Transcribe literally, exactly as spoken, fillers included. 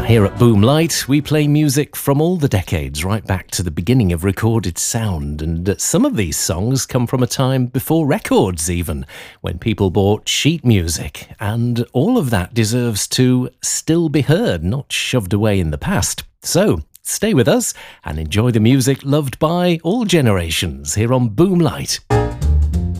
Here at Boomlight, we play music from all the decades, right back to the beginning of recorded sound. And some of these songs come from a time before records even, when people bought sheet music. And all of that deserves to still be heard, not shoved away in the past. So, stay with us and enjoy the music loved by all generations here on Boomlight.